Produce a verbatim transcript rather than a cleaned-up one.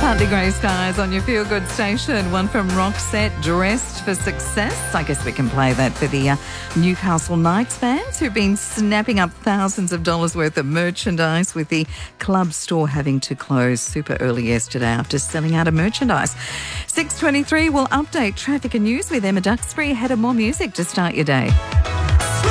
Partly grey skies on your Feel Good station. One from Roxette, Dressed for Success. I guess we can play that for the uh, Newcastle Knights fans who've been snapping up thousands of dollars worth of merchandise, with the club store having to close super early yesterday after selling out of merchandise. six twenty-three will update traffic and news with Emma Duxbury ahead of more music to start your day.